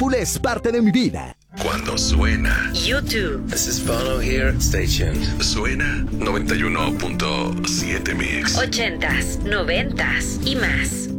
Apple es parte de mi vida. Cuando suena YouTube. This is Bono here. Stay tuned. Suena 91.7 Mix. 80s, 90s y más.